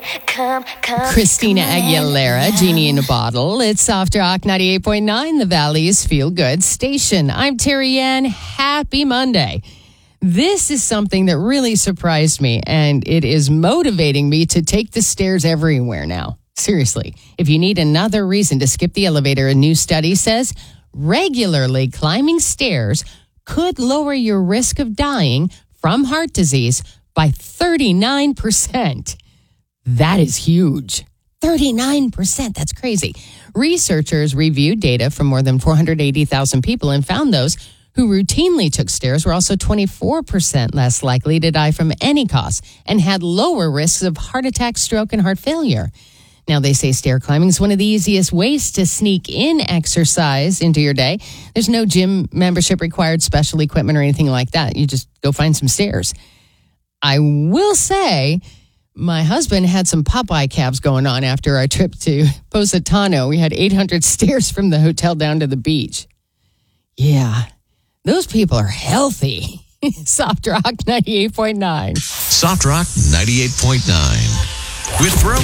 Christina Aguilera, Genie in a Bottle. It's Soft Rock 98.9, the Valley's Feel Good Station. I'm Terry Ann. Happy Monday. This is something that really surprised me, and it is motivating me to take the stairs everywhere now. Seriously, if you need another reason to skip the elevator, a new study says regularly climbing stairs could lower your risk of dying from heart disease by 39%. That is huge. 39%. That's crazy. Researchers reviewed data from more than 480,000 people and found those who routinely took stairs were also 24% less likely to die from any cause and had lower risks of heart attack, stroke, and heart failure. Now, they say stair climbing is one of the easiest ways to sneak in exercise into your day. There's no gym membership required, special equipment, or anything like that. You just go find some stairs. I will say my husband had some Popeye calves going on after our trip to Positano. We had 800 stairs from the hotel down to the beach. Yeah, those people are healthy. Soft Rock 98.9. Soft Rock 98.9. With Throw